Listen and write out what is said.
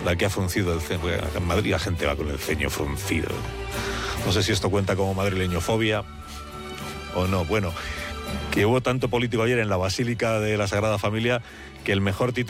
la que ha fruncido el ceño. En Madrid la gente va con el ceño fruncido. No sé si esto cuenta como madrileñofobia o no. Bueno, que hubo tanto político ayer en la Basílica de la Sagrada Familia que el mejor título